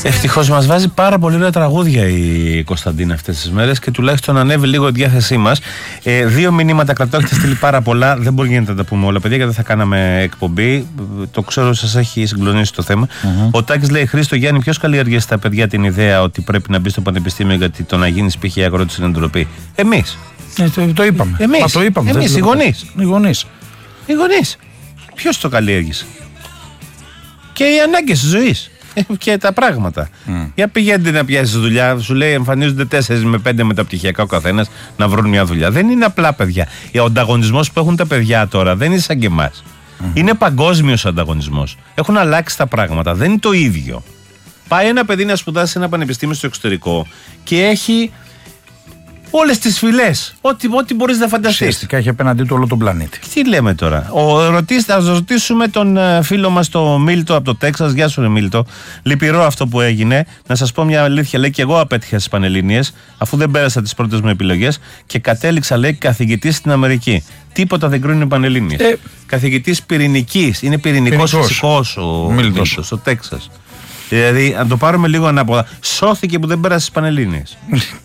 Ευτυχώς μας βάζει πάρα πολύ ωραία τραγούδια η Κωνσταντίνα αυτές τις μέρες και τουλάχιστον ανέβει λίγο η διάθεσή μας. 2 μηνύματα κρατώ, έχετε στείλει πάρα πολλά. Δεν μπορεί να τα πούμε όλα, παιδιά, γιατί δεν θα κάναμε εκπομπή. Το ξέρω, σας έχει συγκλονίσει το θέμα. Ο Τάκης λέει: Χρήστο Γιάννη, ποιος καλλιέργησε στα παιδιά την ιδέα ότι πρέπει να μπει στο πανεπιστήμιο γιατί το να γίνεις π.χ. αγρότης είναι ντροπή? Εμείς. Το είπαμε. Εμείς, οι γονείς. Ποιος το καλλιέργησε? Και οι ανάγκες της ζωής και τα πράγματα. Για πηγαίνετε να πιάσεις δουλειά, σου λέει εμφανίζονται 4 με 5 μεταπτυχιακά ο καθένας να βρουν μια δουλειά. Δεν είναι απλά, παιδιά. Ο ανταγωνισμός που έχουν τα παιδιά τώρα δεν είναι σαν και εμάς. Είναι παγκόσμιος ο ανταγωνισμός. Έχουν αλλάξει τα πράγματα. Δεν είναι το ίδιο. Πάει ένα παιδί να σπουδάσει σε ένα πανεπιστήμιο στο εξωτερικό και έχει όλες τις φυλές. Ό,τι μπορείς να φανταστείς. Ουσιαστικά έχει απέναντί του όλο τον πλανήτη. Τι λέμε τώρα? Θα ρωτήσουμε τον φίλο μας τον Μίλτο από το Τέξας. Γεια σου, Μίλτο. Λυπηρό αυτό που έγινε. Να σας πω μια αλήθεια. Λέει και εγώ απέτυχα στις Πανελλήνιες, αφού δεν πέρασα τις πρώτες μου επιλογές και κατέληξα, λέει, καθηγητής στην Αμερική. Τίποτα δεν κρίνουν οι Πανελλήνιες. Καθηγητής πυρηνικής. Είναι πυρηνικός φυσικός ο Μίλτος στο Τέξας. Δηλαδή, αν το πάρουμε λίγο ανάποδα, σώθηκε που δεν πέρασε στις Πανελλήνιες.